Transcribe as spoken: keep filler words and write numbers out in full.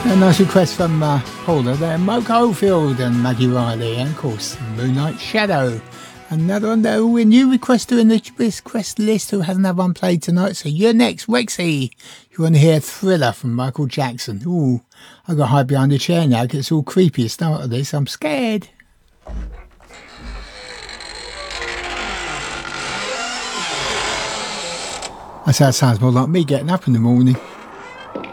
A nice request from uh, Paula there, Moke Oldfield and Maggie Riley, and of course Moonlight Shadow. Another one there, a new requester in the request list who hasn't had one played tonight. So you're next, Rexy. You want to hear Thriller from Michael Jackson? Ooh, I got to hide behind the chair now because it's all creepy at the start of this. I'm scared. That's how it sounds more like me getting up in the morning.